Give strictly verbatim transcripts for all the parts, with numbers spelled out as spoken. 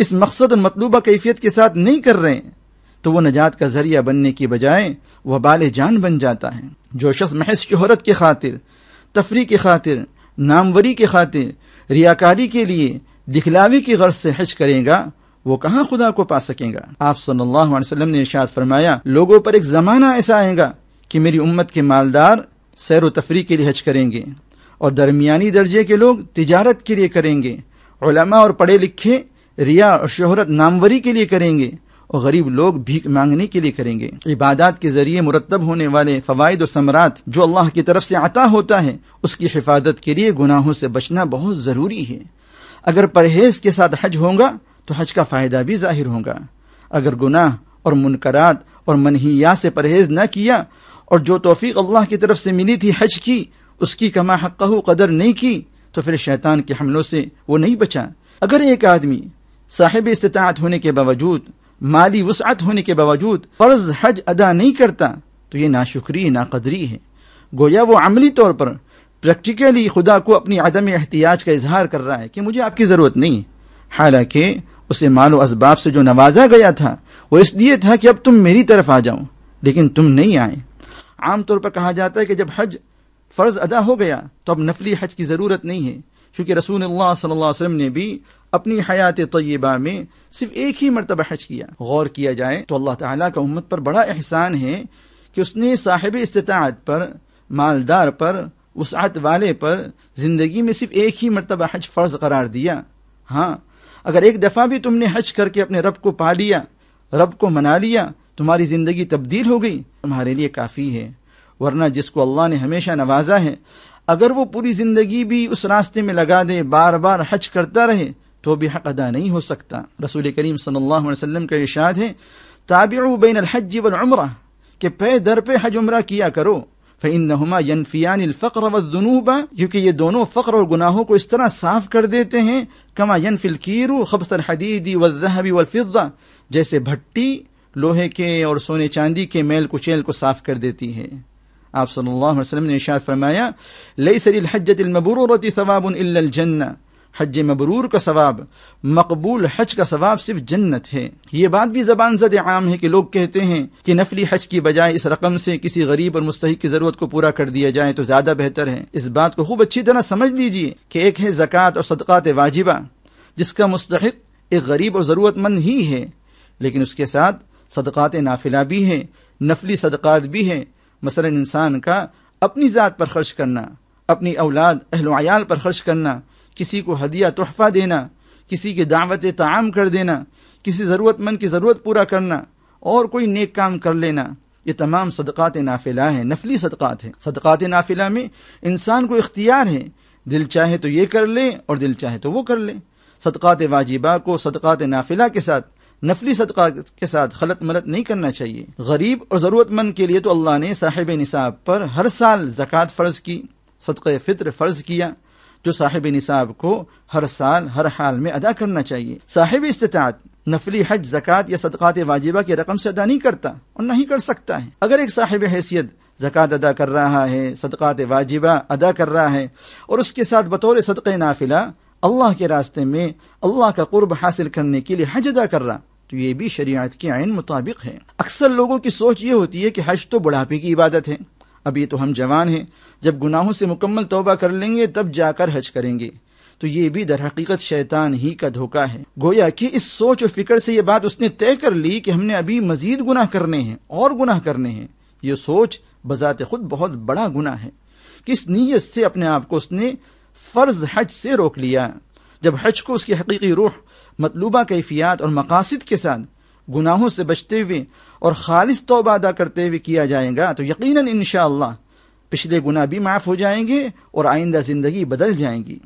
اس مقصد اور مطلوبہ کیفیت کے ساتھ نہیں کر رہے ہیں تو وہ نجات کا ذریعہ بننے کی بجائے وبال جان بن جاتا ہے۔ جو شخص محض شہرت کی خاطر، تفریح کی خاطر، ناموری کی خاطر، ریاکاری کے لیے، دکھلاوے کی غرض سے حج کرے گا وہ کہاں خدا کو پا سکیں گا۔ آپ صلی اللہ علیہ وسلم نے ارشاد فرمایا، لوگوں پر ایک زمانہ ایسا آئے گا کہ میری امت کے مالدار سیر و تفریح کے لیے حج کریں گے اور درمیانی درجے کے لوگ تجارت کے لیے کریں گے، علماء اور پڑھے لکھے ریا اور شہرت ناموری کے لیے کریں گے اور غریب لوگ بھیک مانگنے کے لیے کریں گے۔ عبادات کے ذریعے مرتب ہونے والے فوائد و ثمرات جو اللہ کی طرف سے عطا ہوتا ہے اس کی حفاظت کے لیے گناہوں سے بچنا بہت ضروری ہے۔ اگر پرہیز کے ساتھ حج ہوگا تو حج کا فائدہ بھی ظاہر ہوگا۔ اگر گناہ اور منکرات اور منہیات سے پرہیز نہ کیا اور جو توفیق اللہ کی طرف سے ملی تھی حج کی اس کی کما حقہ قدر نہیں کی تو پھر شیطان کے حملوں سے وہ نہیں بچا۔ اگر ایک آدمی صاحب استطاعت ہونے کے باوجود، مالی وسعت ہونے کے باوجود فرض حج ادا نہیں کرتا تو یہ ناشکری، ناقدری ہے۔ گویا وہ عملی طور پر پریکٹیکلی خدا کو اپنی عدم احتیاج کا اظہار کر رہا ہے کہ مجھے آپ کی ضرورت نہیں، حالانکہ اسے مال و اسباب سے جو نوازا گیا تھا وہ اس لیے تھا کہ اب تم میری طرف آ جاؤ، لیکن تم نہیں آئے۔ عام طور پر کہا جاتا ہے کہ جب حج فرض ادا ہو گیا تو اب نفلی حج کی ضرورت نہیں ہے، کیونکہ رسول اللہ صلی اللہ علیہ وسلم نے بھی اپنی حیات طیبہ میں صرف ایک ہی مرتبہ حج کیا۔ غور کیا جائے تو اللہ تعالیٰ کا امت پر بڑا احسان ہے کہ اس نے صاحب استطاعت پر، مالدار پر، وسعت والے پر زندگی میں صرف ایک ہی مرتبہ حج فرض قرار دیا۔ ہاں، اگر ایک دفعہ بھی تم نے حج کر کے اپنے رب کو پا لیا، رب کو منا لیا، تمہاری زندگی تبدیل ہو گئی، تمہارے لیے کافی ہے۔ ورنہ جس کو اللہ نے ہمیشہ نوازا ہے اگر وہ پوری زندگی بھی اس راستے میں لگا دے، بار بار حج کرتا رہے تو بھی حق ادا نہیں ہو سکتا۔ رسول کریم صلی اللہ علیہ وسلم کا ارشاد ہے، تابعوا بین الحج والعمرہ، کہ پے در پہ حج عمرہ کیا کرو، فإنہما ينفیان الفقر والذنوب، کیونکہ یہ دونوں فقر اور گناہوں کو اس طرح صاف کر دیتے ہیں، کما ينفی الکیر خبث الحدید والذہب والفضہ، جیسے بھٹی لوہے کے اور سونے چاندی کے میل کچیل کو صاف کر دیتی ہے۔ آپ صلی اللہ علیہ وسلم نے ارشاد فرمایا، لیس للحجۃ المبرورۃ ثواب الا الجنہ، حج مبرور کا ثواب، مقبول حج کا ثواب صرف جنت ہے۔ یہ بات بھی زبان زد عام ہے کہ لوگ کہتے ہیں کہ نفلی حج کی بجائے اس رقم سے کسی غریب اور مستحق کی ضرورت کو پورا کر دیا جائے تو زیادہ بہتر ہے۔ اس بات کو خوب اچھی طرح سمجھ لیجئے کہ ایک ہے زکوٰۃ اور صدقات واجبہ جس کا مستحق ایک غریب اور ضرورت مند ہی ہے، لیکن اس کے ساتھ صدقات نافلہ بھی ہیں، نفلی صدقات بھی ہیں۔ مثلا انسان کا اپنی ذات پر خرچ کرنا، اپنی اولاد اہل و عیال پر خرچ کرنا، کسی کو ہدیہ تحفہ دینا، کسی کی دعوت طعام کر دینا، کسی ضرورت مند کی ضرورت پورا کرنا اور کوئی نیک کام کر لینا، یہ تمام صدقات نافلہ ہیں، نفلی صدقات ہیں۔ صدقات نافلہ میں انسان کو اختیار ہے، دل چاہے تو یہ کر لے اور دل چاہے تو وہ کر لے۔ صدقات واجبہ کو صدقات نافلہ کے ساتھ، نفلی صدقات کے ساتھ خلط ملط نہیں کرنا چاہیے۔ غریب اور ضرورت مند کے لیے تو اللہ نے صاحب نصاب پر ہر سال زکوٰۃ فرض کی، صدقہ فطر فرض کیا، جو صاحب نصاب کو ہر سال ہر حال میں ادا کرنا چاہیے۔ صاحب استطاعت نفلی حج، زکوٰۃ یا صدقات واجبہ کی رقم سے ادا نہیں کرتا اور نہیں کر سکتا ہے۔ اگر ایک صاحب حیثیت زکوٰۃ ادا کر رہا ہے، صدقات واجبہ ادا کر رہا ہے اور اس کے ساتھ بطور صدقہ نافلہ اللہ کے راستے میں اللہ کا قرب حاصل کرنے کے لیے حج ادا کر رہا تو یہ بھی شریعت کے عین مطابق ہے۔ اکثر لوگوں کی سوچ یہ ہوتی ہے کہ حج تو بڑھاپے کی عبادت ہے، ابھی تو ہم جوان ہیں، جب گناہوں سے مکمل توبہ کر لیں گے تب جا کر حج کریں گے۔ تو یہ بھی در حقیقت شیطان ہی کا دھوکہ ہے۔ گویا کہ اس سوچ و فکر سے یہ بات اس نے طے کر لی کہ ہم نے ابھی مزید گناہ کرنے ہیں اور گناہ کرنے ہیں۔ یہ سوچ بذات خود بہت بڑا گناہ ہے کہ اس نیت سے اپنے آپ کو اس نے فرض حج سے روک لیا۔ جب حج کو اس کی حقیقی روح، مطلوبہ کیفیات اور مقاصد کے ساتھ گناہوں سے بچتے ہوئے اور خالص توبہ ادا کرتے ہوئے کیا جائے گا تو یقیناً انشاءاللہ پچھلے گناہ بھی معاف ہو جائیں گے اور آئندہ زندگی بدل جائیں گی۔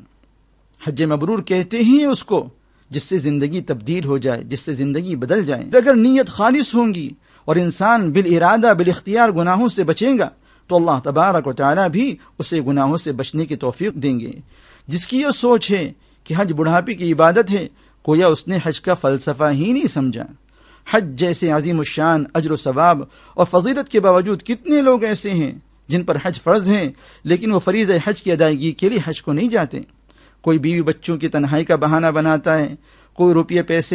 حج مبرور کہتے ہی اس کو جس سے زندگی تبدیل ہو جائے، جس سے زندگی بدل جائے۔ اگر نیت خالص ہوں گی اور انسان بالارادہ بالاختیار گناہوں سے بچے گا تو اللہ تبارک و تعالیٰ بھی اسے گناہوں سے بچنے کی توفیق دیں گے۔ جس کی یہ سوچ ہے کہ حج بڑھاپے کی عبادت ہے، گویا اس نے حج کا فلسفہ ہی نہیں سمجھا۔ حج جیسے عظیم الشان اجر و ثواب اور فضیلت کے باوجود کتنے لوگ ایسے ہیں جن پر حج فرض ہے لیکن وہ فریضہ حج کی ادائیگی کے لیے حج کو نہیں جاتے۔ کوئی بیوی بچوں کی تنہائی کا بہانہ بناتا ہے، کوئی روپیے پیسے